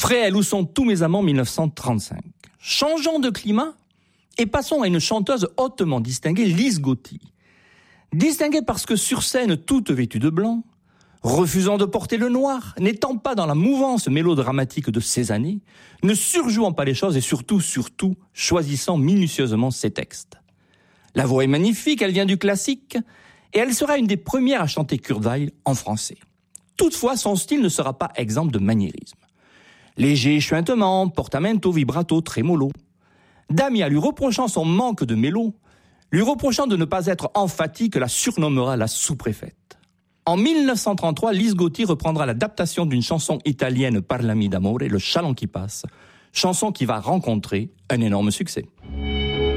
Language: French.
Fréhel, où sont tous mes amants 1935. Changeons de climat et passons à une chanteuse hautement distinguée, Lise Gauthier. Distinguée parce que sur scène, toute vêtue de blanc, refusant de porter le noir, n'étant pas dans la mouvance mélodramatique de ces années, ne surjouant pas les choses et surtout, choisissant minutieusement ses textes. La voix est magnifique, elle vient du classique, et elle sera une des premières à chanter Kurt Weill en français. Toutefois, son style ne sera pas exempt de maniérisme. Léger chuintement, portamento, vibrato, trémolo. Damia, lui reprochant son manque de mélo, lui reprochant de ne pas être emphatique, la surnommera la sous-préfète. En 1933, Lise Gauthier reprendra l'adaptation d'une chanson italienne Parlami d'amore, Le chaland qui passe, chanson qui va rencontrer un énorme succès.